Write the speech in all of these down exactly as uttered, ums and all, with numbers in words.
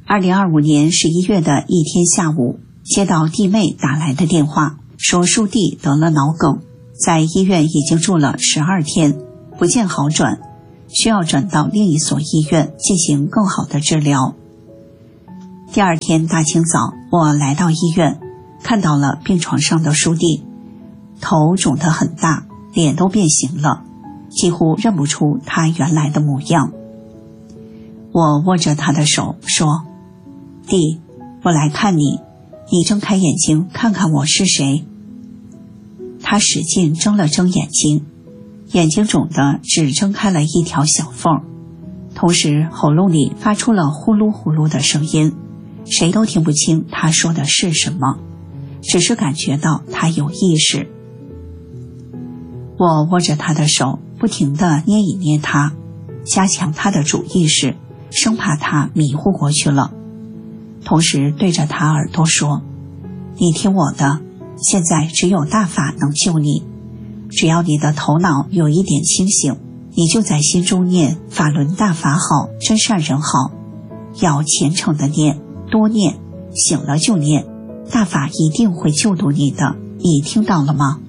二零二五年十一月的一天下午，接到弟妹打来的电话，说叔弟得了脑梗，在医院已经住了十二天，不见好转，需要转到另一所医院进行更好的治疗。第二天大清早，我来到医院，看到了病床上的叔弟，头肿得很大，脸都变形了，几乎认不出他原来的模样。我握着他的手说：弟，我来看你，你睁开眼睛看看我是谁。他使劲睁了睁眼睛，眼睛肿得只睁开了一条小缝，同时喉咙里发出了呼噜呼噜的声音，谁都听不清他说的是什么，只是感觉到他有意识。我握着他的手，不停地捏一捏他，加强他的主意识，生怕他迷糊过去了，同时对着他耳朵说：你听我的，现在只有大法能救你，只要你的头脑有一点清醒，你就在心中念法轮大法好，真善人好，要虔诚的念，多念，醒了就念，大法一定会救度你的，你听到了吗？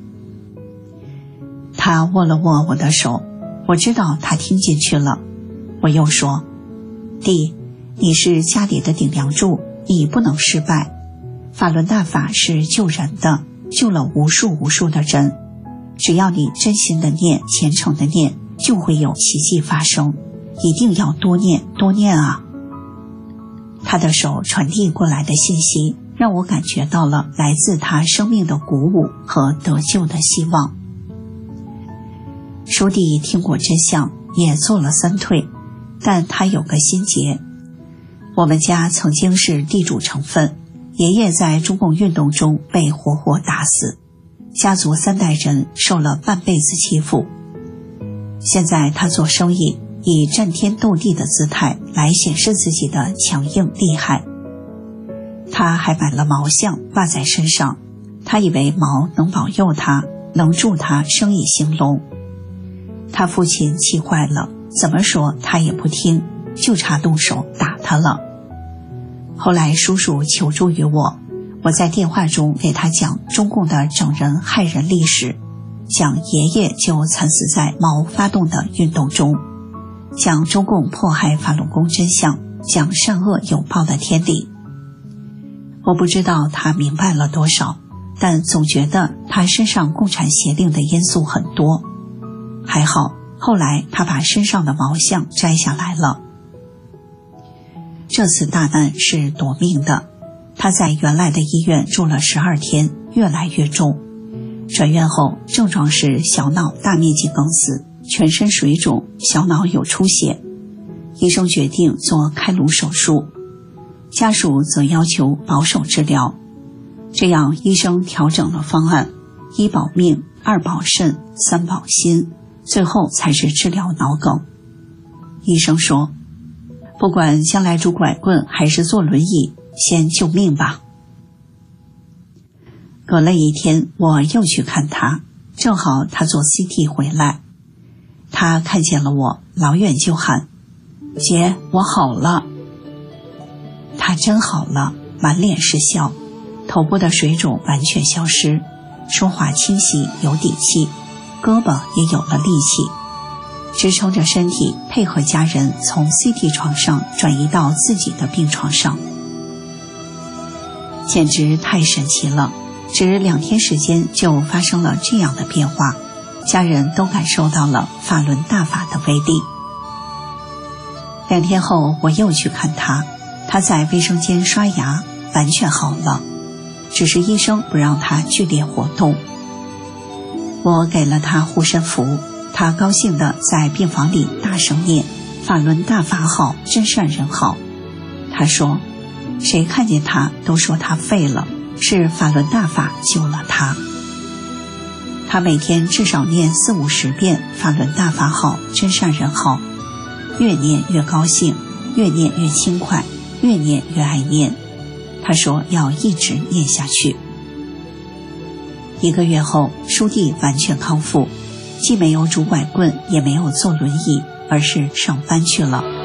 他握了握我的手，我知道他听进去了。我又说：弟，你是家里的顶梁柱，你不能失败，法轮大法是救人的，救了无数无数的人，只要你真心的念，虔诚的念，就会有奇迹发生，一定要多念多念啊。他的手传递过来的信息，让我感觉到了来自他生命的鼓舞和得救的希望。叔弟听过真相，也做了三退，但他有个心结。我们家曾经是地主成分，爷爷在中共运动中被活活打死，家族三代人受了半辈子欺负。现在他做生意，以战天斗地的姿态来显示自己的强硬厉害。他还买了毛像挂在身上，他以为毛能保佑他，能助他生意兴隆。他父亲气坏了，怎么说他也不听，就差动手打他了。后来叔叔求助于我，我在电话中给他讲中共的整人害人历史，讲爷爷就惨死在毛发动的运动中，讲中共迫害法轮功真相，讲善恶有报的天理。我不知道他明白了多少，但总觉得他身上共产邪令的因素很多。还好后来他把身上的毛像摘下来了。这次大难是夺命的，他在原来的医院住了十二天，越来越重，转院后症状是小脑大面积梗死，全身水肿，小脑有出血，医生决定做开颅手术，家属则要求保守治疗。这样医生调整了方案，一保命，二保肾，三保心，最后才是治疗脑梗。医生说，不管将来拄拐棍还是坐轮椅，先救命吧。隔了一天，我又去看他，正好他做 C T 回来，他看见了我，老远就喊：姐，我好了。他真好了，满脸是笑，头部的水肿完全消失，说话清晰有底气，胳膊也有了力气，支撑着身体，配合家人从 C T 床上转移到自己的病床上。简直太神奇了，只两天时间就发生了这样的变化，家人都感受到了法轮大法的威力。两天后我又去看他，他在卫生间刷牙，完全好了，只是医生不让他剧烈活动。我给了他护身符，他高兴地在病房里大声念法轮大法好，真善人好。他说谁看见他都说他废了，是法轮大法救了他。他每天至少念四五十遍法轮大法好，真善人好，越念越高兴，越念越轻快，越念越爱念。他说要一直念下去。一个月后，叔弟完全康复，既没有拄拐棍，也没有坐轮椅，而是上班去了。